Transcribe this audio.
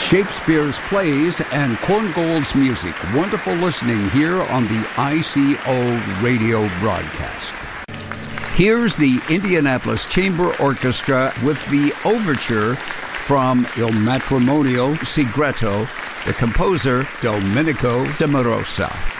Shakespeare's plays and Korngold's music. Wonderful listening here on the ICO radio broadcast. Here's the Indianapolis Chamber Orchestra with the overture from Il Matrimonio Segreto, the composer Domenico de Marosa.